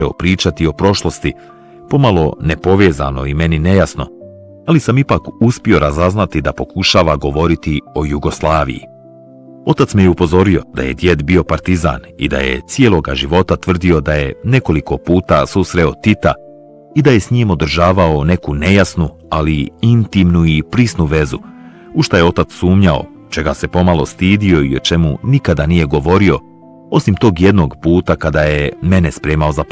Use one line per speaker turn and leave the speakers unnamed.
pričati o prošlosti, pomalo nepovezano i meni nejasno, ali sam ipak uspio razaznati da pokušava govoriti o Jugoslaviji. Otac me je upozorio da je djed bio partizan i da je cijeloga života tvrdio da je nekoliko puta susreo Tita i da je s njim održavao neku nejasnu, ali intimnu i prisnu vezu, u šta je otac sumnjao, čega se pomalo stidio i o čemu nikada nije govorio, osim tog jednog puta kada je mene spremao za